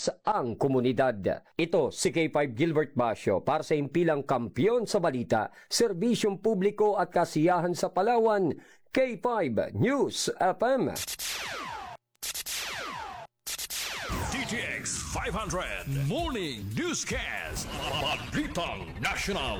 ligtas ang komunidad. Ito si K5 Gilbert Basio para sa impilang kampiyon sa balita, serbisyong publiko at kasiyahan sa Palawan, K5 News FM. DTX 500 Morning Newscast. Balitang National.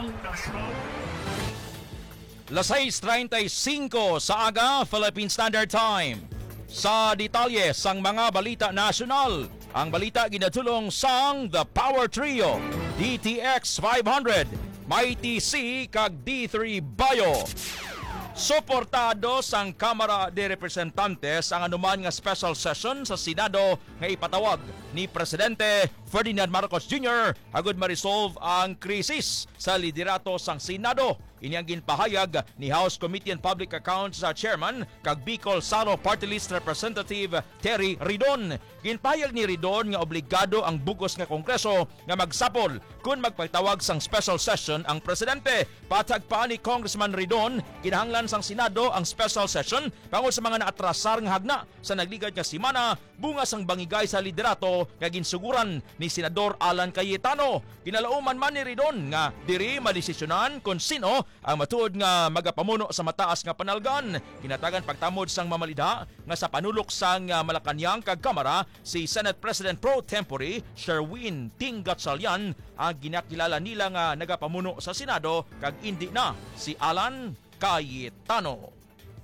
Las 6:35 sa aga, Philippine Standard Time. Sa detalye sang mga balita nasyonal, ang balita ginatulong sang The Power Trio, DTX 500, Mighty C kag D3 Bio. Suportado sang Kamara de Representantes ang anuman nga special session sa Senado nga ipatawag ni Presidente Ferdinand Marcos Jr. agud ma-resolve ang krisis sa liderato sang Senado. Ini ang ginpahayag ni House Committee on Public Accounts Chairman kag Bicol Saro Party List Representative Terry Ridon. Ginpahayag ni Ridon nga obligado ang bugos nga Kongreso nga magsapol kung magpatawag sang special session ang presidente. Patag pa ni Congressman Ridon, kinahanglan sang Senado ang special session bangod sa mga naatrasar nga hagna sa nagligad nga semana bunga sang bangigay sa liderato nga ginsuguran ni Senador Alan Cayetano. Kinalauman man ni Ridon nga diri madesisyonan kung sino ang matuod nga magapamuno sa mataas nga panalgan. Kinatagan pagtamod sang mamalida nga sa panulok sang Malacañang kag Kamara si Senate President Pro Tempore Sherwin Ting Gatchalian ang ginakilala nila nga nagapamuno sa Senado kag indi na si Alan Cayetano.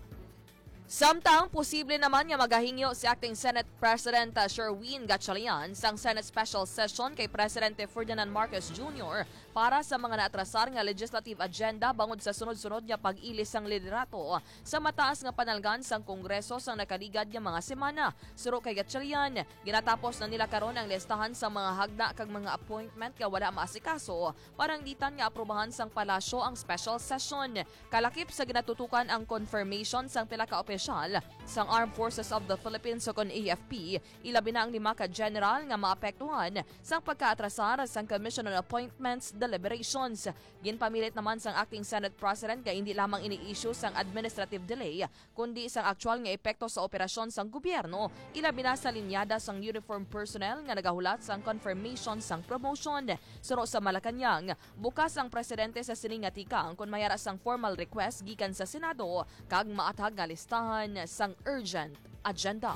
Samtang posible naman nga magahingyo si Acting Senate President Sherwin Gatchalian sang Senate Special Session kay Presidente Ferdinand Marcos Jr. para sa mga naatrasar nga legislative agenda bangod sa sunod-sunod nga pag-ilis sang liderato sa mataas nga panalgan sang Kongreso sang nakaligad nga mga semana. Suro kay Gatchalian, ginatapos na nila karon ang listahan sa mga hagda kag mga appointment nga wala maasikaso parang ditan nga aprobahan sang palasyo ang special session. Kalakip sa ginatutukan ang confirmation sang pila ka opisyal sang Armed Forces of the Philippines o kon AFP, ilabi na ang 5 ka general nga maapektuhan sang pagkaatrasar sang Commission on Appointments deliberations. Ginpamilit naman sang Acting Senate President nga hindi lamang ini-issue sang administrative delay kundi sang aktual nga epekto sa operasyon sang gobyerno, ilabi na sa linyada sang uniform personnel nga nagahulat sang confirmation sang promotion. Suro sa Malacañang, bukas ang presidente sa sining nga tikang kung mayara sang formal request gikan sa Senado kag maatag nga listahan sang urgent agenda.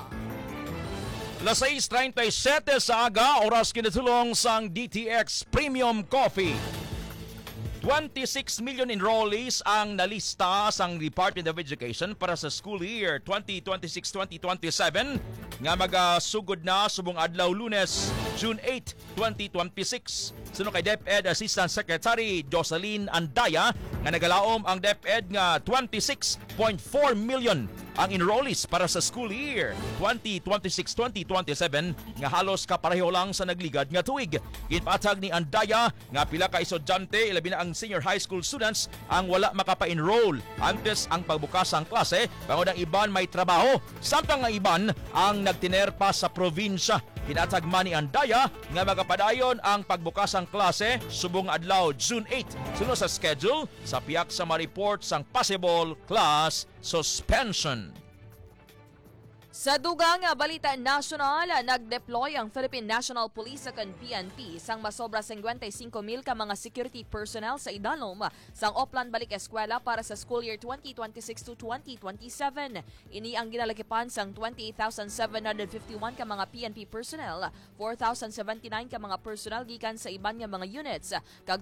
Las 6:37 sa aga, oras kinatulong sang DTX Premium Coffee. 26 million enrollees ang nalista sang Department of Education para sa school year 2026-2027 nga magasugod na subong adlaw Lunes, June 8, 2026. Suno kay DepEd Assistant Secretary Jocelyn Andaya nga nagalaom ang DepEd nga 26.4 million ang enrollees para sa school year 2026-2027 nga halos kapareho lang sa nagligad nga tuig. Ginpatag ni Andaya nga pila ka estudyante ilabi na ang senior high school students ang wala makapa-enroll antes ang pagbukas ang klase bangod ang iban may trabaho samtang ang iban ang nagtinerpa sa probinsya. Hinatag man ni Andaya nga magapadayon ang pagbukas ang klase subong adlaw June 8 sunod sa schedule sa piyak sa ma-report sang possible class suspension. Sa dugang balita nasyonal, nag-deploy ang Philippine National Police sa PNP sang masobra 55,000 ka mga security personnel sa idalom sang Oplan Balik Eskwela para sa school year 2026 to 2027. Ini ang ginalakipan sang 28,751 ka mga PNP personnel, 4,079 ka mga personnel gikan sa iban nga mga units, kag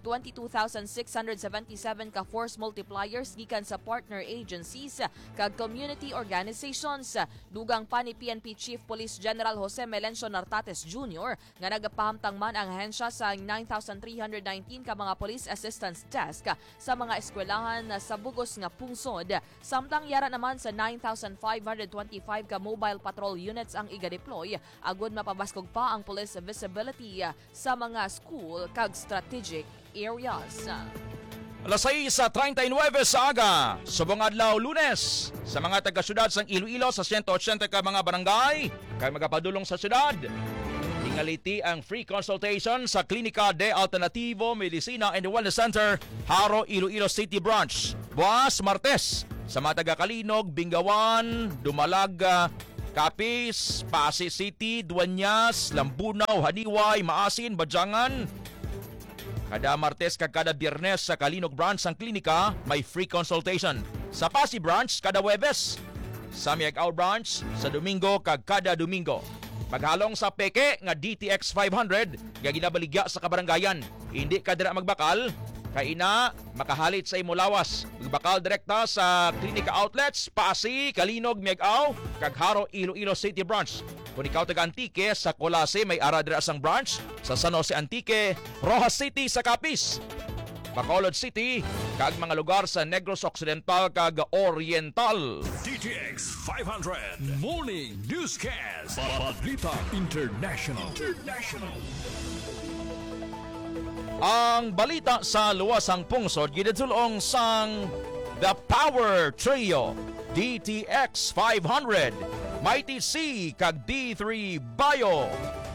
22,677 ka force multipliers gikan sa partner agencies kag community organizations. Dugang pa ni PNP Chief Police General Jose Melencio Nartates Jr. nga nagapahamtang man ang hensya sa 9,319 ka mga police assistance desk sa mga eskwelahan sa bugos nga pungsod. Samtang yara naman sa 9,525 ka mobile patrol units ang iga-deploy agud mapabaskog pa ang police visibility sa mga school kag strategic areas. Alas 6:39 sa aga, subong adlaw Lunes, sa mga taga-syudad sang Iloilo sa 180 ka mga barangay, kay magapadulong sa syudad. Tingaliti ang free consultation sa Klinika de Alternativo Medicina and Wellness Center, Haro, Iloilo City Branch. Buwas Martes, sa mga taga-Kalinog, Bingawan, Dumalaga, Capiz, Pasig City, Dueñas, Lambunaw, Haniway, Maasin, Badyangan. Kada Martes kag kada Biyernes sa Kalinog branch ang klinika may free consultation. Sa Pasig branch kada Huwebes. Sa Miagao branch sa Domingo kag kada Domingo. Maghalong sa peke nga DTX 500 nga ginabaligya sa kabarangayan. Hindi ka dira magbakal kay ina makahalit sa imo lawas. Magbakal direkta sa Klinika Outlets, Pasig, Kalinog, Miagao, kag Haro, Iloilo City branch. Kung ikaw taga Antique sa Colase may ara dira sang branch, sa San Jose Antique, Rojas City sa Capiz, Bacolod City, kag mga lugar sa Negros Occidental kag Oriental. DTX 500 Morning Newscast. Balita International. Ang balita sa luwasang pungsod gidadulong sang The Power Trio, DTX 500, Mighty C kag D3 Bio.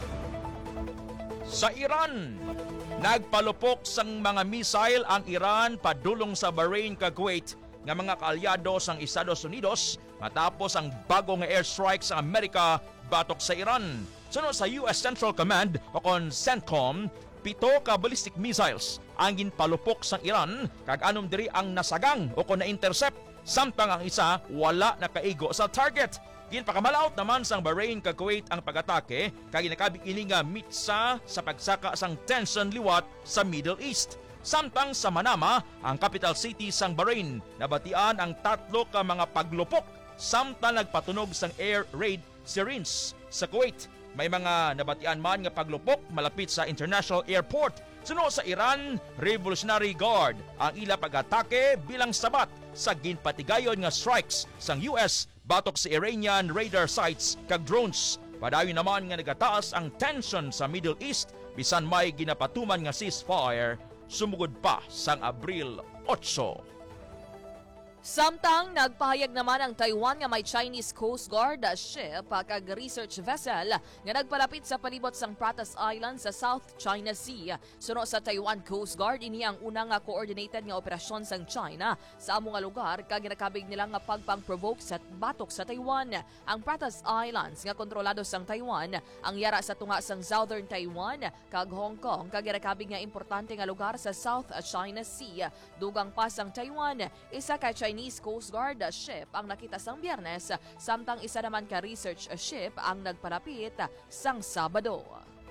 Sa Iran, nagpalupok sang mga missile ang Iran padulong sa Bahrain kag Kuwait nga mga kaalyado sang Estados Unidos matapos ang bagong airstrike sa Amerika batok sa Iran. Sunod sa US Central Command o kon CENTCOM, 7 ka ballistic missiles ang ginpalupok sang Iran kag anom diri ang nasagang o kon na-intercept samtang ang isa wala nakaigo sa target. Ginpakamalaot naman sang Bahrain kag Kuwait ang pag-atake kag ginakabig ini nga mitsa sa pagsaka sang tension liwat sa Middle East. Samtang sa Manama, ang capital city sang Bahrain, nabatian ang 3 ka mga paglupok samtang nagpatunog sang air raid sirens. Sa Kuwait, may mga nabatian man nga paglupok malapit sa International Airport. Sunod sa Iran, Revolutionary Guard ang ila pag-atake bilang sabat sa ginpatigayon nga strikes sang US batok sa Iranian radar sites kag drones. Padayon naman nga nagataas ang tension sa Middle East bisan may ginapatuman nga ceasefire sumugod pa sang Abril 8. Samtang nagpahayag naman ang Taiwan nga may Chinese Coast Guard ship kag research vessel nga nagpalapit sa palibot sang Pratas Island sa South China Sea. Suno sa Taiwan Coast Guard, ini ang unang nga coordinated nga operasyon sang China sa amo nga lugar kag ginakabig nila nga pagpang-provoke sa batok sa Taiwan. Ang Pratas Islands nga kontrolado sang Taiwan ang yara sa tunga sang Southern Taiwan kag Hong Kong kag ginakabig nga importante nga lugar sa South China Sea. Dugang pa sang Taiwan, isa ka Chinese Coast Guard ship ang nakita sang Biyernes, samtang isa naman ka research ship ang nagpalapit sang Sabado.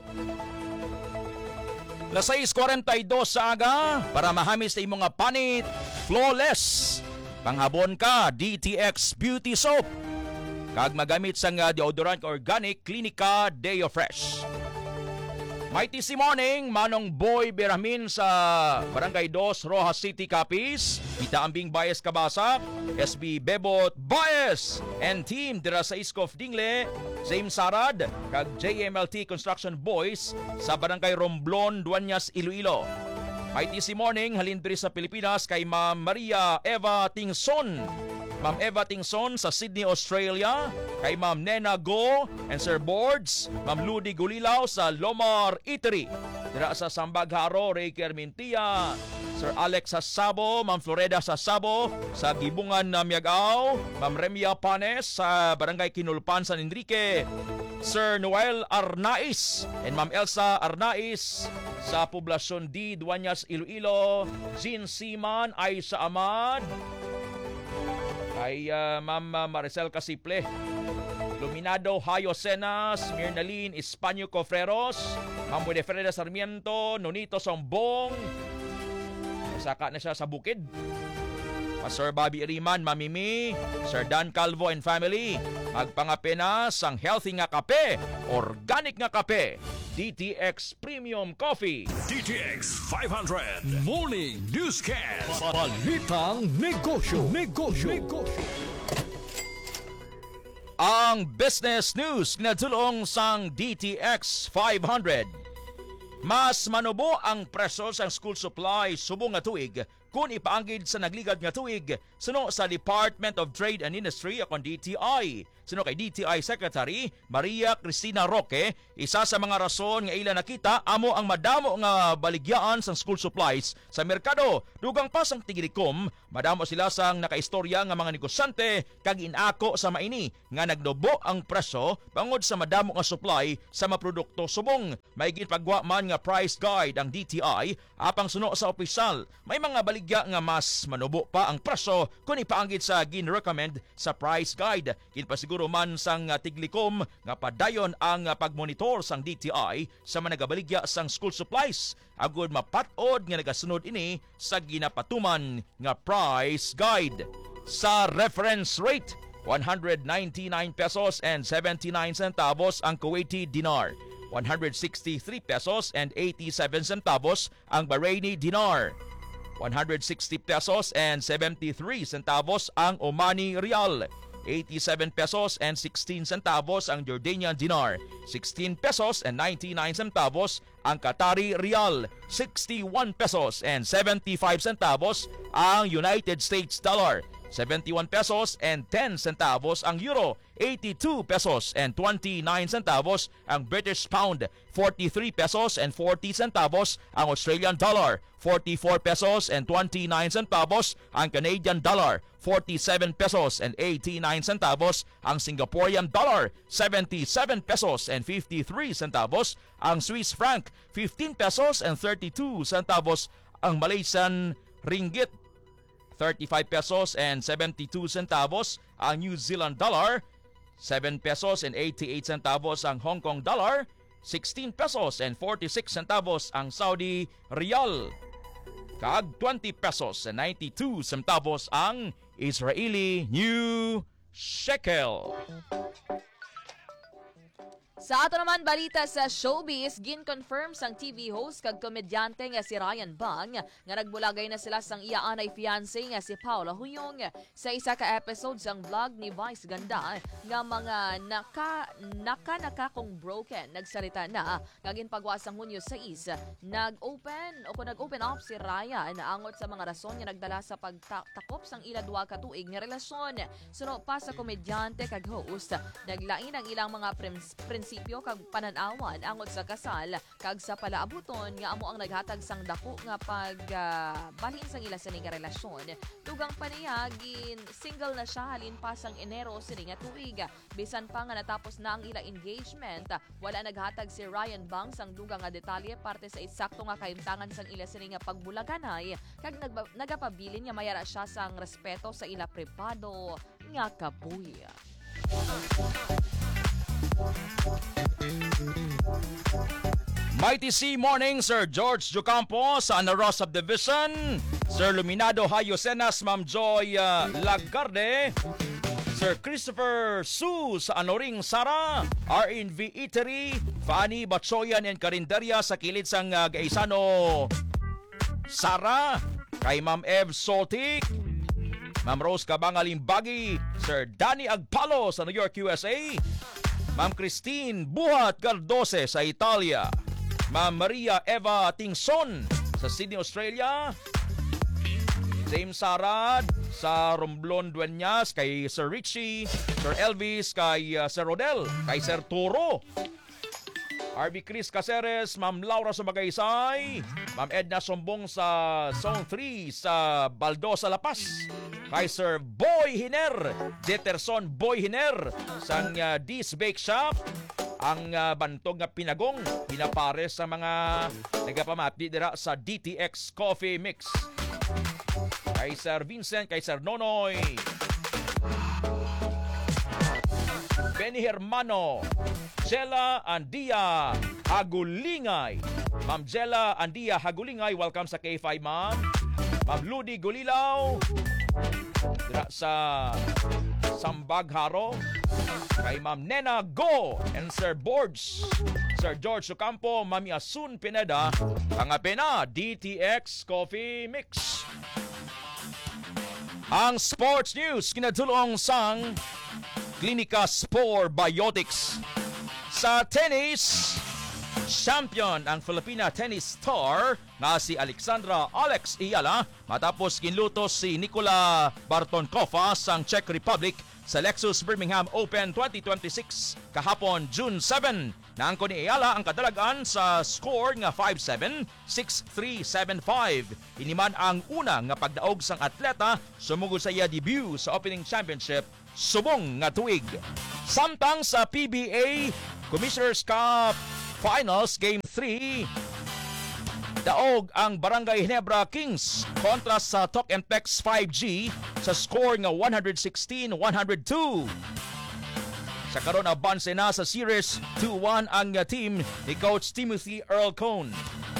Las 6:42 sa aga para mahamis sa imong nga panit, flawless. Panghabon ka, DTX Beauty Soap. Kag magamit sang deodorant organic Clinica Deo Fresh. Mighty si morning, Manong Boy Beramin sa Barangay 2, Rojas City, Capiz. Kita Ambing Bayes Kabasak, SB Bebot Bayes, and team dira sa Iskof Dingle, Same Sarad, kag JMLT Construction Boys sa Barangay Romblon, Dueñas, Iloilo. Mighty si morning, halin diri sa Pilipinas kay Ma'am Maria Eva Tingson. Ma'am Eva Tingson sa Sydney, Australia, kay Ma'am Nena Go and Sir Boards, Ma'am Ludi Gulilaw sa Lomar Eatery. Dira sa Sambagharo, Ray Kermintia, Sir Alex sa Sabo, Ma'am Floreda sa Sabo, sa Gibungan na Miagao, Ma'am Remia Panes sa Barangay Kinulpan, San Enrique, Sir Noel Arnaiz and Ma'am Elsa Arnaiz sa Poblasyon D, Dueñas, Iloilo, Jean Siman, Aisha Ahmad, ay Ma'am Maricel Casiple, Luminado Hayo Senas, Mirnalin Espanyo Cofreros, Ma'am Winifreda Sarmiento, Nonito Sombong, saka na siya sa bukid. Sir Bobby Iriman, Mamimi, Sir Dan Calvo and family, magpangapenas ang healthy nga kape, organic nga kape, DTX Premium Coffee. DTX 500 Morning Newscast. Balitang Negosyo. Ang business news ginadulong sang DTX 500. Mas manubo ang presyo sa school supply subong nga tuig kung ipaanggid sa nagligad nga tuig suno sa Department of Trade and Industry akong DTI. Suno kay DTI Secretary Maria Cristina Roque, isa sa mga rason nga ila nakita amo ang madamo nga baligyaan sang school supplies sa merkado. Dugang pa sang tigilikom, madamo sila sang nakaistorya nga mga negosyante kag inako sa maini nga nagnubo ang presyo bangod sa madamo nga supply sa mga produkto subong. Maigit pagwa man nga price guide ang DTI apang suno sa opisyal. May mga baligya nga mas manubo pa ang presyo kung ipaanggid sa gin-recommend sa price guide. Kinpasiguro man sang tiglikom nga padayon ang pagmonitor sang DTI sa mga nagabaligya sang school supplies agud mapatod nga nagasunod ini sa ginapatuman nga price guide. Sa reference rate, 199 pesos and 79 centavos ang Kuwaiti dinar, 163 pesos and 87 centavos ang Bahraini dinar, 160 pesos and 73 centavos ang Omani Rial, 87 pesos and 16 centavos ang Jordanian dinar, 16 pesos and 99 centavos ang Qatari Rial, 61 pesos and 75 centavos ang United States dollar, 71 pesos and 10 centavos ang euro, 82 pesos and 29 centavos ang British pound, 43 pesos and 40 centavos ang Australian dollar, 44 pesos and 29 centavos ang Canadian dollar, 47 pesos and 89 centavos ang Singaporean dollar, 77 pesos and 53 centavos ang Swiss franc, 15 pesos and 32 centavos ang Malaysian ringgit, 35 pesos and 72 centavos ang New Zealand dollar, 7 pesos and 88 centavos ang Hong Kong dollar, 16 pesos and 46 centavos ang Saudi Riyal, kag 20 pesos and 92 centavos ang Israeli New Shekel. Sa ato naman balita sa showbiz, gin-confirm sang TV host kag komedyante nga si Ryan Bang nga nagbulagay na sila sang iyaanay fiancé nga si Paula Huyong sa isa ka episode sang vlog ni Vice Ganda nga mga nakakong broken. Nagsalita na kagin pagwa sang Hunyo 6 nag-open up si Ryan angot sa mga rason nga nagdala sa pagtakop sang ila duha ka tuig nga relasyon. Suno pa sa komedyante kag host, naglain ang ilang mga prinsipyo kag pananawan angot sa kasal kag sa palaabuton nga amo ang naghatag sang dako nga balhin sang ila sa nga relasyon. Dugang pa niya single na siya halin pa sang Enero sini nga tuig. Bisan pa nga natapos na ang ila engagement, wala naghatag si Ryan Bang sang dugang nga detalye parte sa eksakto nga kahimtangan sang ila sini nga pagbulaganay kag nagapabilin nga mayara siya sang respeto sa ila privado nga kabuhi. Mighty C Morning, Sir George Jocampo sa Ana Rosa Subdivision, Sir Luminado Hayo Senas, Ma'am Joy Lagarde, Sir Christopher Su sa Anoring Sara, RNV Eatery, Fanny Batsoyan and Karinderya sa kilid sang Gaisano Sara, kay Ma'am Ev Soltik, Ma'am Rose Kabangalimbagi, Sir Danny Agpalo sa New York, USA, Ma'am Christine Buhat Gardose sa Italia, Ma'am Maria Eva Tingson sa Sydney, Australia, James Sarad sa Romblon Dueñas, kay Sir Richie, Sir Elvis, kay Sir Rodel, kay Sir Toro, RB Chris Caceres, Ma'am Laura Sumagaysay, Ma'am Edna Sombong sa Zone 3 sa Baldosa, La Paz, kay Sir Boy Hiner, Jeterson Boy Hiner sang Dis Bake Shop, ang bantog nga pinagong pinapares sa mga nagapamati dira sa DTX Coffee Mix, kay Sir Vincent, kay Sir Nonoy, Benny Hermano, Jella Andia Hagulingay, Ma'am Jella Andia Hagulingay, welcome sa K5 Ma'am. Ma'am Ludi Gulilaw dira sa Sambagharo, kay Ma'am Nena Go and Sir Boards, Sir George Ocampo, Ma'am Asun Pineda, Pangapena DTX Coffee Mix. Ang sports news kinadulong sang Klinika Sport Biotics. Sa tennis, Champion ang Filipina tennis star na si Alexandra Alex Iyala matapos ginlutos si Nikola Bartonkova sang Czech Republic sa Lexus Birmingham Open 2026 kahapon June 7. Naangko ni Iyala ang kadalagan sa score nga 5-7, 6-3, 7-5. Iniman ang una nga pagdaog sang atleta sumugod sa iya debut sa opening championship subong nga tuig. Samtang sa PBA Commissioner's Cup Finals Game 3, daog ang Barangay Ginebra Kings kontra sa Talk and Text 5G sa score nga 116-102. Sa karon advance na sa series 2-1 ang team ni Coach Timothy Earl Cone.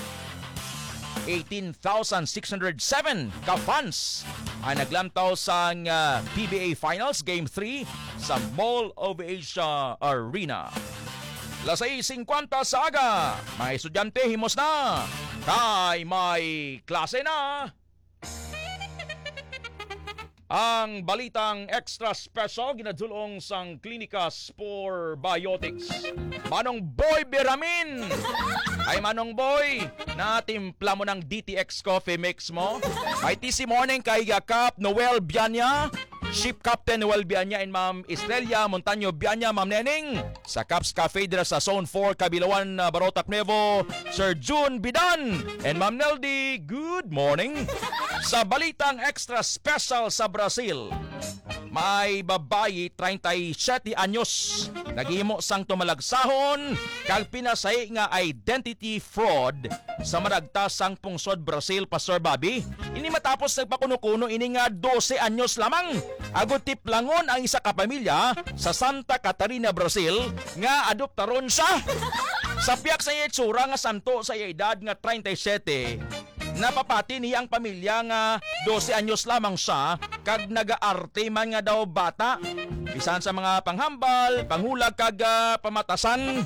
18,607 ka-fans ang naglamtaw sa PBA Finals Game 3 sa Mall of Asia Arena. Las 6:50 sa aga, mga estudyante himos na, kay may klase na. Ang balitang extra special ginadulong sang Klinika Spore Biotics. Manong Boy Biramin! Ay Manong Boy, natimpla mo ng DTX coffee mix mo. Ay TC morning kay Yakap Noel Bianya, Ship Captain Noel Bianya and Ma'am Estrella Montaño Bianya, Ma'am Neneng. Sa Caps Cafe dira sa Zone 4, Kabilawan, Barotac Nuevo, Sir June Bidan and Ma'am Neldy, good morning. Sa balitang extra special sa Brazil, may babayi 37 anyos naghimo sang tumalagsahon kag pinasay nga identity fraud sa maragtasang pungsod Brazil, Pastor Bobby. Ini matapos nagpakuno-kuno ini nga 12 anyos lamang. Agot tiplangon ang isa ka pamilya sa Santa Catarina, Brazil nga adoptaron siya. Sa piyak sa iya itsura nga santo sa iya edad nga 37, napapati niya ang pamilya nga 12 anyos lamang siya kag nagaarte man nga daw bata. Bisan sa mga panghambal, panghulag kag pamatasan.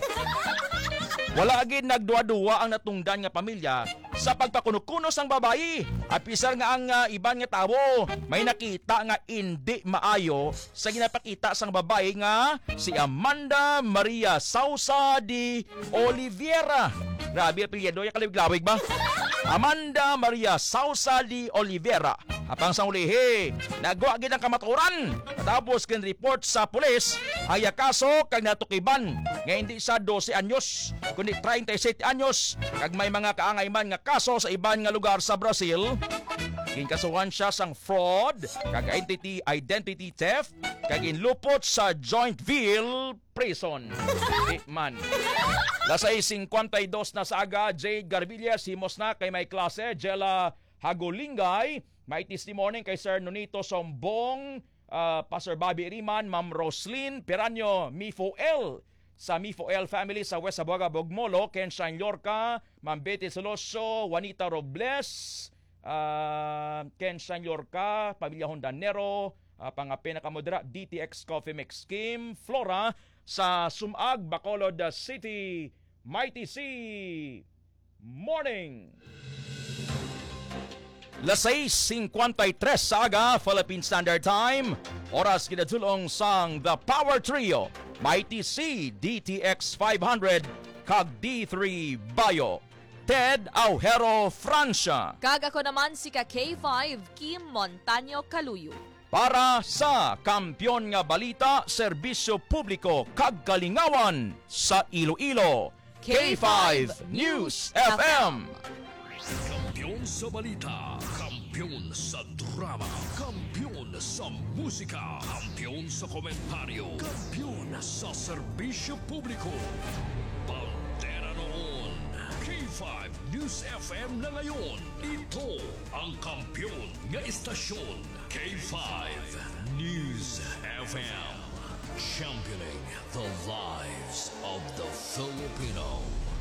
Wala agad nagduwa-duwa ang natungdan nga pamilya sa pagpakuno-kuno sang babayi. Apisar nga ang iban nga tawo may nakita nga hindi maayo sa ginapakita sang babayi nga si Amanda Maria Sausa de Oliveira. Grabe apelyido, ya kalawig-lawig ba? Amanda Maria Sausa de Oliveira. Apang sa ulihi, nagwa gid ang kamaturan. Tapos kin report sa pulis ang kaso kag natukiban nga hindi sa 12 anyos kundi 37 anyos kag may mga kaangay man nga kaso sa iban nga lugar sa Brazil. Ginkasuhan siya sang fraud kag identity theft kag inlupot sa Jointville Prison. Man. Las 6:52 na sa aga, Jade Garbillas himos na kay may klase, Jella Hagolingay, may testimony kay Sir Nonito Sombong, Pastor Bobby Riman, Ma'am Roslyn Piranyo Mifo-L sa Mifo-L family sa West Abuaga, Bogmolo, Ken Shine Lorca, Ma'am Betty Soloso, Juanita Robles, Ken Shine Lorca, Pamilya Hondanero, pinakamoderate DTX Coffee Mix Kim Flora sa Sumag, Bacolod City, Mighty C. Morning! Las 6:53 sa aga, Philippine Standard Time. Oras kinadulong sang The Power Trio, Mighty C, DTX 500, kag D3 Bio. Ted Aujero Francia. Kag ako naman si K5 Kim Montaño Caluyo. Para sa Kampiyon nga Balita, Serbisyo Publiko kag Kalingawan sa Iloilo, K5 News FM. Kampiyon sa balita, kampiyon sa drama, kampiyon sa musika, kampiyon sa komentaryo, kampiyon sa serbisyo publiko. Pantera noon, K5 News FM na ngayon. Ito ang kampiyon nga istasyon, K5 News FM. Championing the lives of the Filipino.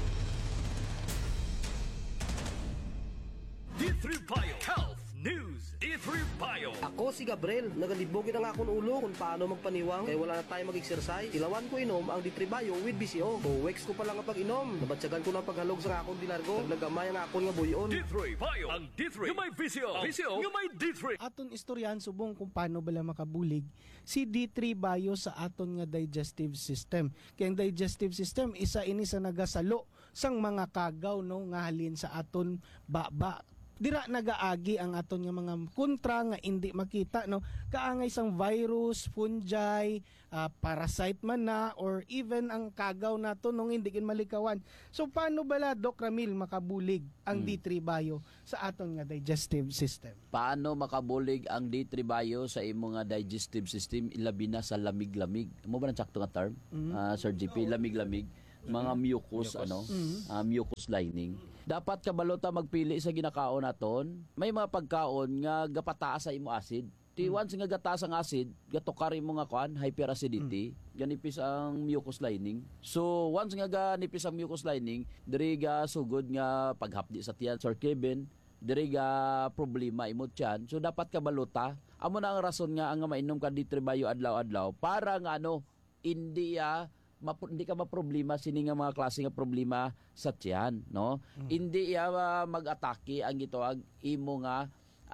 D3 Bio Health News. D3 Bio. Ako si Gabriel, nagalibogin ang akong ulo kung paano magpaniwang kaya wala na tayo mag-exercise. Ilawan ko inom ang D3 Bio with BCO. 2 weeks ko pa lang ang pag-inom. Nabatsagan ko ng paghalog sa akong dilargo. Naglagamay ang akong nga buyon. D3 Bio. Ang D3 yung may VCO. VCO yung may D3. Aton istoryahan subong kung paano bala makabulig si D3 Bio sa aton nga digestive system. Kaya ang digestive system isa ini sa nagasalo sang mga kagaw no nga halin sa aton baba. Dira nagaagi ang aton nga mga kontra nga hindi makita no kaangay sang virus, fungi, parasite man na or even ang kagaw nato nung hindi kin malikawan. So paano bala Doc Ramil makabulig ang D3 Bio sa aton nga digestive system? Paano makabulig ang D3 Bio sa imo nga digestive system ilabi na sa lamig-lamig? Mo ba nang sakto nga term? Sir GP, lamig-lamig, mga mucus mucus lining. Dapat kabalo ta magpili sa ginakaon naton. May mga pagkaon nga gapataas sa imo acid. Once nga gataas ang acid, gatukari mo nga kuan, hyperacidity, ganipis ang mucus lining. So once nga ganipis ang mucus lining, diri ga sugod nga paghapdi sa tiyan, Sir Kevin, diri ga problema imo tiyan. So dapat kabalo ta. Amo na ang rason nga ang mainom ka D3 Bio adlaw-adlaw para nga hindi ka maproblema sini nga mga klase nga problema sa tiyan, no? Hindi mag-atake ang gitawag imo nga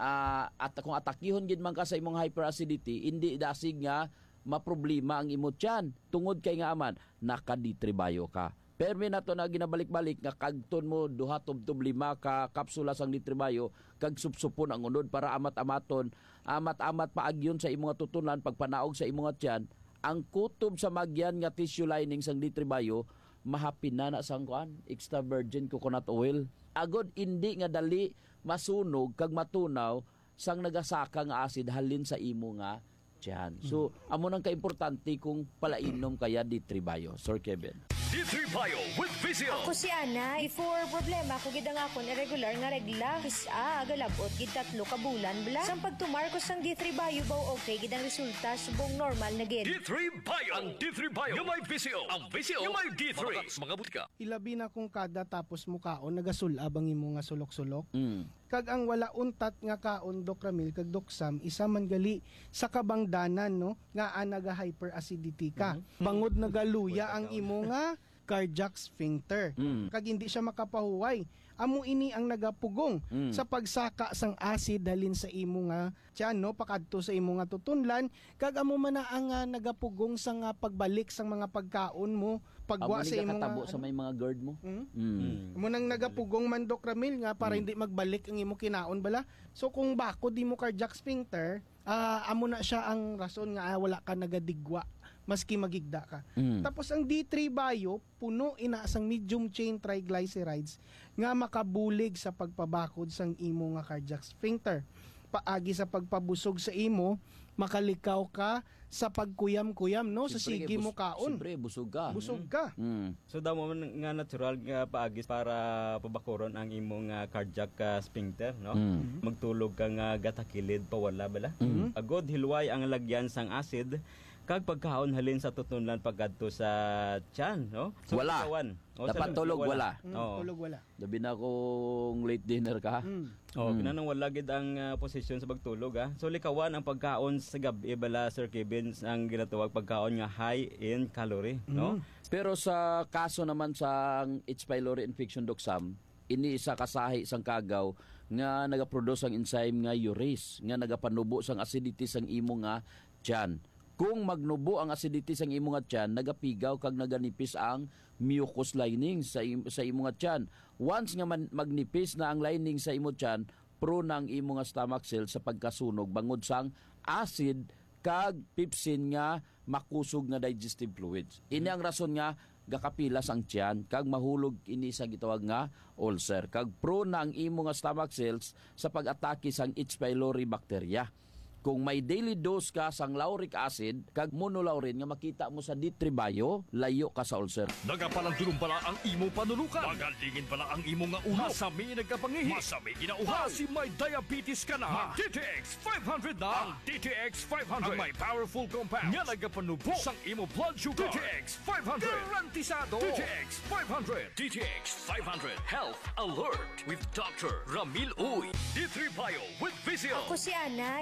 at kung atakihon gid man ka sa imong hyperacidity, hindi dasig nga maproblema ang imo tiyan. Tungod kay nga aman naka D3 Bio ka. Permi nato na ginabalik-balik nga kagton mo duha tub 5 ka kapsula sang D3 Bio kag supsupon ang unod para amat-amaton, amat-amat paagyon sa imong tutunan pagpanaog sa imong tiyan. Ang kutob sa magyan nga tissue lining sang D3 Bio mahapin na sang kuan extra virgin coconut oil. Agod hindi nga dali masunog kag matunaw sang nagasaka nga acid halin sa imo nga tiyan. So amo nang kaimportante kung palainom kaya D3 Bio, Sir Kevin. D3 Bio with Visio. Ako si Ana, before problema ko gid nga akon irregular nga regla. Galabot gid 3 ka bulan bla. Sang pagtumarkos sang D3 Bio baw okay gid ang resulta subong normal na gid. D3 Bio. Ang D3 Bio. Yung may Visio. Ang Visio. Yung may D3. Mga butika. Ilabi na kung kada tapos mukaon nagasulab ang imo nga sulok-sulok. Kag ang wala untat nga kaon Doc Ramil kag Doc Sam isa man gali sa kabangdanan no nga naga hyperacidity ka. Bangod nagaluya ang imo nga cardiac sphincter. Kag hindi siya makapahuway. Amo ini ang nagapugong sa pagsaka sang acid dalin sa imo nga tiyan no pakadto sa imo nga tutunlan kag amo man na ang nagapugong sa nga pagbalik sang mga pagkaon mo pagwa sa imo nga sa may mga GERD mo. Amo nang nagapugong man Doc Ramil nga para hindi magbalik ang imo kinaon bala. So kung bako di mo cardiac sphincter, amo na siya ang rason nga wala ka nagadigwa maski magigda ka. Tapos ang D3 Bio, puno inaasang medium chain triglycerides nga makabulig sa pagpabakod sang imo nga cardiac sphincter. Paagi sa pagpabusog sa imo, makalikaw ka sa pagkuyam-kuyam no sa sige mo kaon. Siyempre busog ka. Busog ka. So damo man nga natural nga paagis para pabakuron ang imong cardiac sphincter no. Magtulog ka nga gatakilid pawala bala. Agod hilway ang lagyan sang acid kag pagkaon halin sa tutunlan pagkadto sa tiyan no. So, wala. Dapat tulog wala. Tulog wala. Labi na kung late dinner ka. Kinanang wala gid ang posisyon sa pagtulog So likawan ang pagkaon sa gabi bala Sir Kevin ang ginatawag pagkaon nga high in calorie no. Pero sa kaso naman sa H. pylori infection Doc Sam, ini isa kasahi sang kagaw nga nagaproduce ang enzyme nga urease nga nagapanubo sang acidity sang imo nga tiyan. Kung magnubo ang acidity sang imo nga tiyan, nagapigaw kag naganipis ang mucus lining sa imo nga tiyan. Once nga magnipis na ang lining sa imo tiyan, prone ang imo nga stomach cell sa pagkasunog bangod sang acid kag pepsin nga makusog nga digestive fluids. Ini ang rason nga gakapilas ang tiyan kag mahulog ini sa gitawag nga ulcer kag prone na ang imo nga stomach cells sa pag-atake sang H. pylori bacteria. Kung may daily dose ka sang lauric acid kag monolaurin nga makita mo sa D3 Bio, layo ka sa ulcer. Nagapalandulong pala ang imo panulukan. Magalingin pala ang imo nga ulo. Masami nagkapangihi. Masami ginauhan. Si may diabetes ka na. DTX 500 na. Ang DTX 500. Ang may powerful compounds. Nga nagapanubo sang imo blood sugar. DTX 500. Garantisado. DTX 500. DTX 500. Health Alert with Dr. Ramil Uy. D3 Bio with Visio. Ako si Ana, before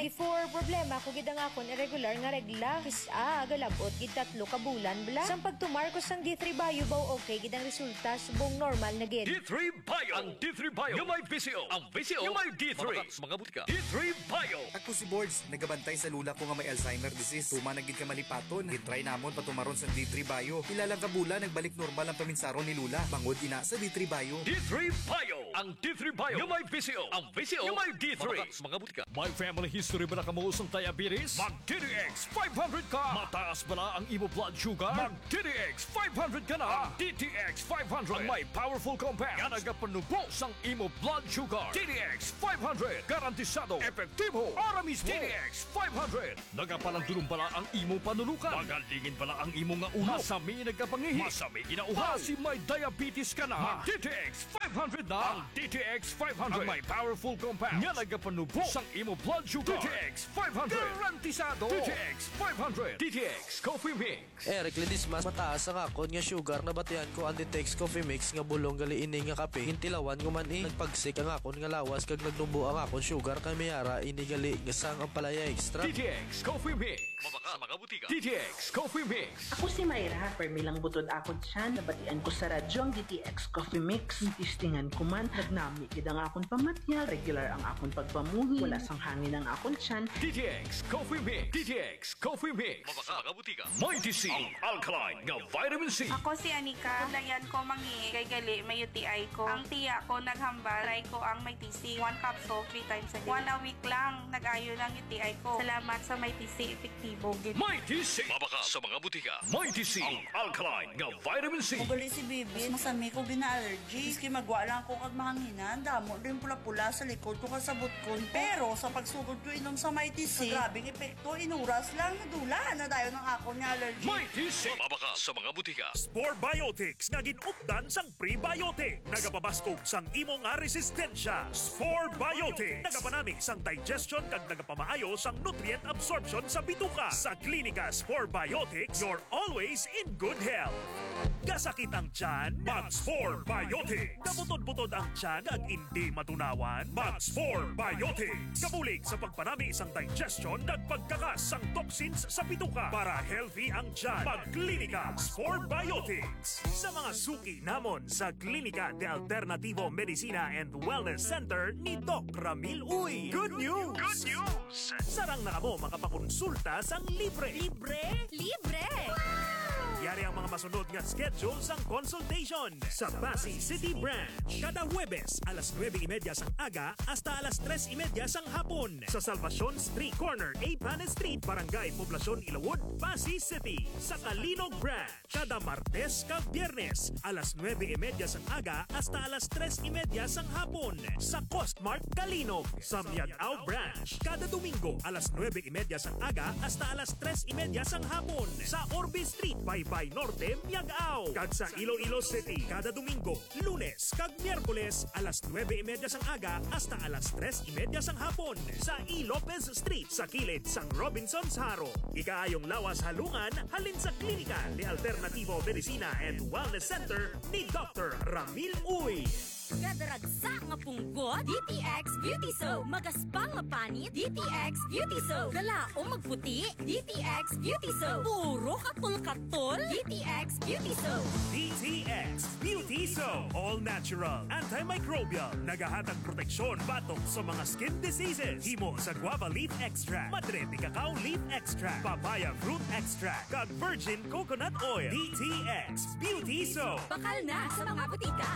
problema ko gid ang akon irregular nga regla. Galabot gid 3 ka bulan bala. Sang pagtumarkos sang D3 Bio baw okay gid ang resulta subong normal na gid. D3 Bio! Ang D3 Bio yung may VCO. Ang VCO yung may D3. Mga butika. D3 Bio! Ako si Boards, nagabantay sa lula ko nga may Alzheimer disease. Tumanagid ka malipaton. Gitry namon patumaron sa D3 Bio. Ilang kabula nagbalik normal ang paminsaron ni Lula. Bangod ina sa D3 Bio. D3 Bio! Ang D3 Bio yung may VCO. Ang VCO yung may D3. Mga butika. May family history ba na kamuusang diabetes? Mag DTX 500 ka! Mataas ba na ang imo blood sugar? Mag DTX 500 ka na! Ang DTX 500 ang may powerful compound nga nagapanubos ang imo blood sugar. DTX 500 garantisado, epektibo, para mismo. DTX 500 nagapalandulong pala ang imo panulukan. Magalingin pala ang imo nga ulo. Masami nagkapangihi. Masami ginauhaw. Kasi may diabetes ka na. Mag DTX 500 na! Ang DTX 500 ang may powerful compound nga nagapanubos ang imo blood sugar. DTX 500 garantisado. DTX 500 DTX Coffee Mix. Eric Ledismas, mataas ang akon nga sugar na batian ko ang Ditex Coffee Mix nga bulong gali ini nga kape. Hintilawan ko man nagpagsik ang akon nga lawas kag nagnubo ang akon sugar kay mayara ini gali nga sang ang palaya extra. DTX Coffee Mix. Mabaka sa mga butika. DTX Coffee Mix. Ako si Mayra, permilang butod ako dyan. Nabatian ko sa radyo ang DTX Coffee Mix. Tistingan ko man, nagnami kid ang akon pamatyal. Regular ang akon pagpamuhi. Wala sang hangin ang akon tiyan. DTX Coffee Mix. DTX Coffee Mix. Mabaka sa mga butika. Mighty C. Ang alkaline nga vitamin C. Ako si Anika. Dayan ko mangi kay gali may UTI ko. Ang tiya ko naghambal. Try ko ang may TC. 1 capsule 3 times a day. 1 a week lang. Nag-ayo ng UTI ko. Salamat sa may TC. Epektibo. Mighty C. Mabaka sa mga butika. Mighty C. Ang alkaline nga vitamin C. Ugali si Bibi. Masami ko gina-allergy. Iski magwa lang ko kag mahanginan. Damo din pula-pula sa likod ko kasabot ko. Pero sa pagsugod ko inom sa Mighty C, grabing epekto. Inuras lang. Nadula na dayo ng ako ni allergy. Mighty C. Mabaka sa mga butika. Spore Biotics nga ginupdan sang prebiotic. Nagapabaskog sang imo nga resistensya. Spore Biotics. Nagapanamig sang digestion kag nagapamaayo sang nutrient absorption sa bituka. Sa klinika Spore Biotics, you're always in good health. Kasakit ang tiyan? Mag-Spore Biotics. Kabutod-butod ang tiyan ag hindi matunawan? Mag-Spore Biotics. Kabulig sa pagpanami isang digestion at pagkakas sang toxins sa bituka para healthy ang tiyan. Mag-Klinika Spore Biotics. Sa mga suki namon sa Klinika de Alternativo Medicina and Wellness Center ni Doc Ramil Uy. Good news! Good news! Sarang na kamo makapakonsulta sang libre. Libre? Libre! Yari ang mga masunod nga schedule sang consultation sa Pasig City Branch. Kada Huwebes, alas 9:30 sang aga hasta alas 3:30 sang hapon. Sa Salvacion Street Corner, A. Panes Street, Barangay Poblacion, Ilawod, Pasig City. Sa Kalinog Branch, kada Martes kag Biyernes, alas 9:30 sang aga hasta alas 3:30 sang hapon. Sa Costmart, Kalinog. Sa Miagao Branch, kada Domingo, alas 9:30 sang aga hasta alas 3:30 sang hapon. Sa Orbe Street, Baybay Norte, Miagao. Kag sa Iloilo City, kada Domingo, Lunes kag Miyerkules, alas 9:30 sang aga hasta alas 3:30 sang hapon. Sa E. Lopez Street, sa kilid sang Robinson's Haro. Ikaayong lawas halungan, halin sa Klinika de Alternativo Medicina and Wellness Center ni Dr. Ramil Uy. Kadaragsa nga punggot, DTX Beauty Soap. Magaspang nga panit, DTX Beauty Soap. Galaong magputi, DTX Beauty Soap. Puro katol-katol, DTX Beauty Soap. DTX Beauty Soap. All natural, antimicrobial, nagahatag proteksyon batok sa mga skin diseases. Himo sa guava leaf extract, madre de cacao leaf extract, papaya fruit extract, kag virgin coconut oil. DTX Beauty Soap. Bakal na sa mga butika.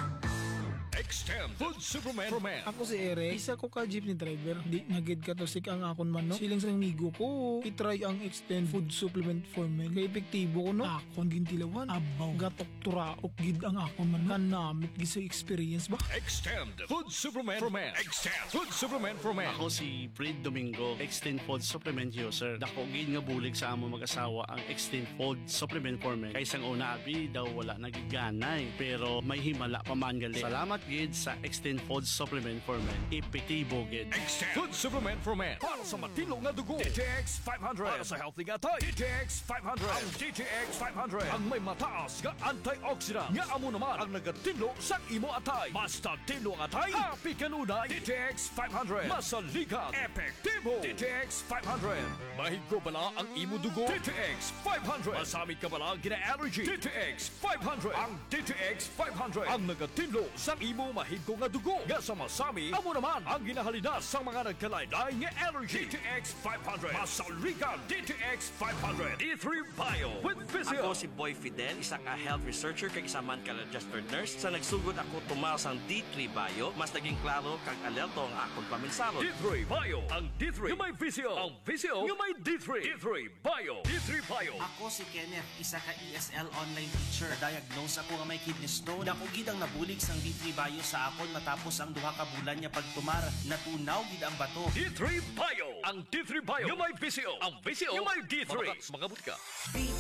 Extend Food Superman. Ako si Eric, isa ko ka jeepney driver. Di nagid ka to sik ang akon man no. Silang sa migo ko, itry ang Extend Food Supplement for Men. Kay epektibo ko no. Akon gintilawan, abaw, gatok turaok gid ang akon man. Kanamit gid sa experience ba? Extend Food Superman for Men. Extend Food Superman for Men. Ako si Fred Domingo, Extend Food Supplement user. Dako gid nga bulig sa among mag-asawa ang Extend Food Supplement for Men. Kay sang una abi daw wala nagiganay, pero may himala pa man gali. Salamat gid bukid sa Extend Food Supplement for Men. Epektibo gid. Extend Food Supplement for Men. Para sa matino nga dugo. DTX 500. Para sa healthy nga tay. DTX 500. Ang DTX 500. Ang may mataas nga antioxidant. Nga amo naman ang nagatinlo sa imo atay. Basta tinlo ang atay. Happy kanunay. DTX 500. Masaligan. Epektibo. DTX 500. Mahigko bala ang imo dugo. DTX 500. Masamit ka bala gina-allergy. DTX 500. Ang DTX 500. Ang nagatinlo sa imo mahigko nga dugo. Nga sa masami, amo naman ang ginahalina sa mga nagkalaylay nga allergy. DTX 500. Masaligan. DTX 500. D3 Bio with Physio. Ako si Boy Fidel, isang health researcher kag isa man ka registered nurse. Sa nagsugod ako tumal sang D3 Bio, mas naging klaro kag alerto ang akong paminsaro. D3 Bio. Ang D3 yung may Physio. Ang Physio yung may D3. D3 Bio. D3 Bio. Ako si Kenneth, isa ka ESL online teacher. Diagnose ako nga may kidney stone. Dako gid ang nabulig sang D3 Bio sa akon matapos ang duha ka bulan niya pagtumar. Natunaw gid ang bato. D3 Bio. Ang D3 Bio yung may Physio. Ang Physio yung may D3. Mga butka.